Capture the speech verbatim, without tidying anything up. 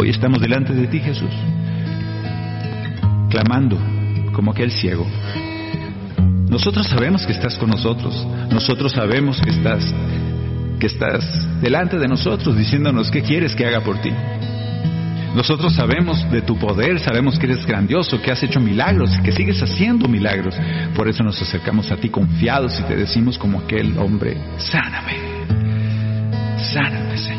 Hoy estamos delante de ti, Jesús, clamando como aquel ciego. Nosotros sabemos que estás con nosotros. Nosotros sabemos que estás, que estás delante de nosotros, diciéndonos qué quieres que haga por ti. Nosotros sabemos de tu poder, sabemos que eres grandioso, que has hecho milagros y que sigues haciendo milagros. Por eso nos acercamos a ti confiados y te decimos como aquel hombre: sáname, sáname, Señor.